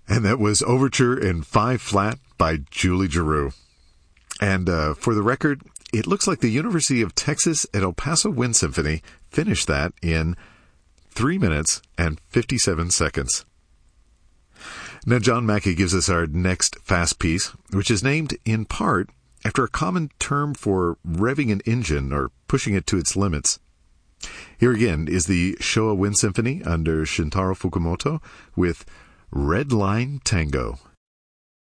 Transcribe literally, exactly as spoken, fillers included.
And that was Overture in five flat by Julie Giroux. And uh, for the record, it looks like the University of Texas at El Paso Wind Symphony finished that in three minutes and fifty-seven seconds. Now, John Mackey gives us our next fast piece, which is named in part after a common term for revving an engine or pushing it to its limits. Here again is the Showa Wind Symphony under Shintaro Fukumoto with Red Line Tango.